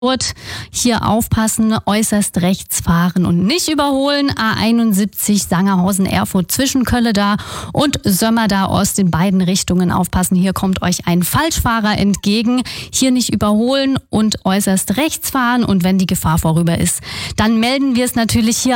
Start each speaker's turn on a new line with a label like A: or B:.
A: Hier aufpassen, äußerst rechts fahren und nicht überholen. A71 Sangerhausen-Erfurt zwischen Kölleda und Sömmerda aus den beiden Richtungen aufpassen. Hier kommt euch ein Falschfahrer entgegen. Hier nicht überholen und äußerst rechts fahren. Und wenn die Gefahr vorüber ist, dann melden wir es natürlich hier